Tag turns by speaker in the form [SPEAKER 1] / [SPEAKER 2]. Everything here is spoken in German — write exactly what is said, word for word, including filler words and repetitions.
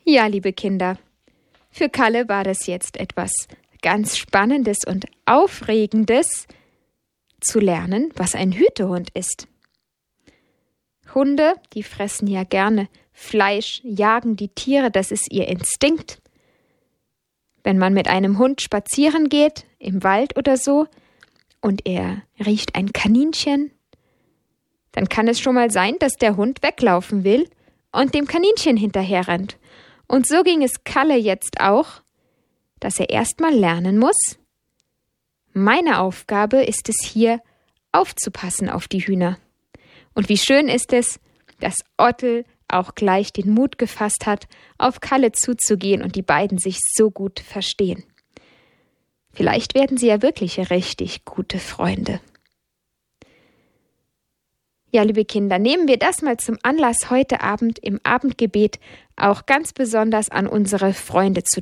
[SPEAKER 1] Ja, liebe Kinder, für Kalle war das jetzt etwas ganz Spannendes und Aufregendes, zu lernen, was ein Hütehund ist. Hunde, die fressen ja gerne Fleisch, jagen die Tiere, das ist ihr Instinkt. Wenn man mit einem Hund spazieren geht, im Wald oder so, und er riecht ein Kaninchen, dann kann es schon mal sein, dass der Hund weglaufen will und dem Kaninchen hinterher rennt. Und so ging es Kalle jetzt auch, dass er erstmal lernen muss, meine Aufgabe ist es hier, aufzupassen auf die Hühner. Und wie schön ist es, dass Ottel auch gleich den Mut gefasst hat, auf Kalle zuzugehen und die beiden sich so gut verstehen. Vielleicht werden sie ja wirklich richtig gute Freunde. Ja, liebe Kinder, nehmen wir das mal zum Anlass, heute Abend im Abendgebet auch ganz besonders an unsere Freunde zu